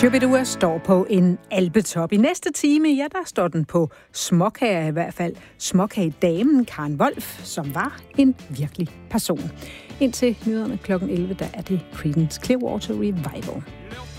Shubidua står på en alpetop. I næste time, ja, der står den på småkager i hvert fald. Småkagedamen Karen Wolf, som var en virkelig person. Indtil nyhederne kl. 11, der er det Creedence Clearwater Revival.